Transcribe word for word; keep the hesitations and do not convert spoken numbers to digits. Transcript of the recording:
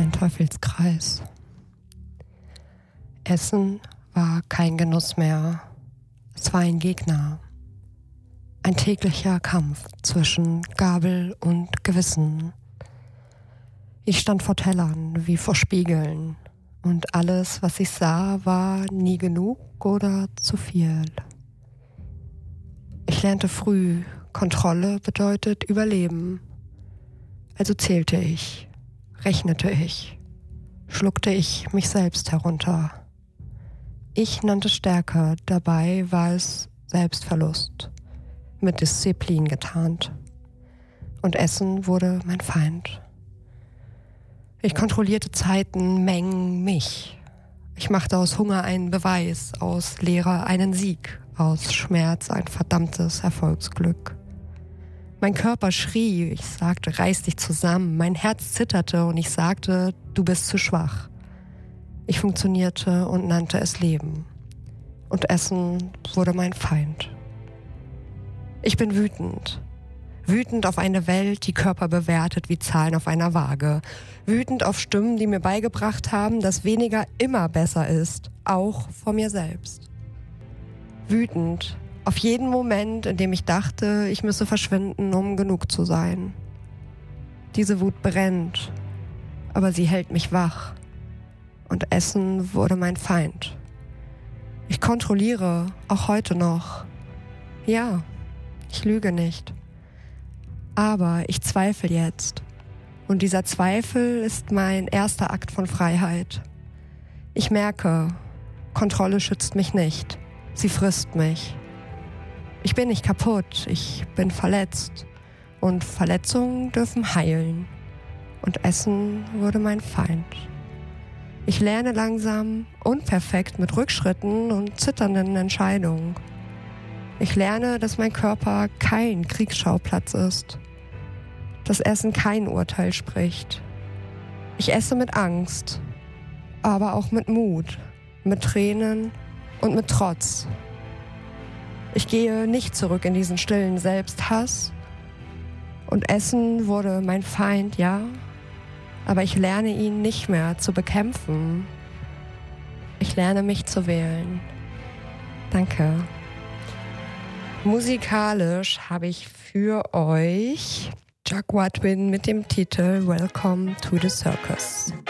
ein Teufelskreis. Essen war kein Genuss mehr. Es war ein Gegner. Ein täglicher Kampf zwischen Gabel und Gewissen. Ich stand vor Tellern wie vor Spiegeln und alles, was ich sah, war nie genug oder zu viel. Ich lernte früh, Kontrolle bedeutet Überleben. Also zählte ich, rechnete ich, schluckte ich mich selbst herunter. Ich nannte Stärke, dabei war es Selbstverlust, mit Disziplin getarnt. Und Essen wurde mein Feind. Ich kontrollierte Zeiten, Mengen, mich. Ich machte aus Hunger einen Beweis, aus Leere einen Sieg, aus Schmerz ein verdammtes Erfolgsglück. Mein Körper schrie, ich sagte, reiß dich zusammen. Mein Herz zitterte und ich sagte, du bist zu schwach. Ich funktionierte und nannte es Leben. Und Essen wurde mein Feind. Ich bin wütend. Wütend auf eine Welt, die Körper bewertet wie Zahlen auf einer Waage. Wütend auf Stimmen, die mir beigebracht haben, dass weniger immer besser ist, auch vor mir selbst. Wütend auf jeden Moment, in dem ich dachte, ich müsse verschwinden, um genug zu sein. Diese Wut brennt, aber sie hält mich wach. Und Essen wurde mein Feind. Ich kontrolliere, auch heute noch. Ja, ich lüge nicht. Aber ich zweifle jetzt. Und dieser Zweifel ist mein erster Akt von Freiheit. Ich merke, Kontrolle schützt mich nicht. Sie frisst mich. Ich bin nicht kaputt, ich bin verletzt. Und Verletzungen dürfen heilen. Und Essen wurde mein Feind. Ich lerne langsam, unperfekt mit Rückschritten und zitternden Entscheidungen. Ich lerne, dass mein Körper kein Kriegsschauplatz ist. Dass Essen kein Urteil spricht. Ich esse mit Angst, aber auch mit Mut, mit Tränen und mit Trotz. Ich gehe nicht zurück in diesen stillen Selbsthass. Und Essen wurde mein Feind, ja, aber ich lerne ihn nicht mehr zu bekämpfen. Ich lerne mich zu wählen. Danke. Musikalisch habe ich für euch Jaguar Twin mit dem Titel Welcome to the Circus.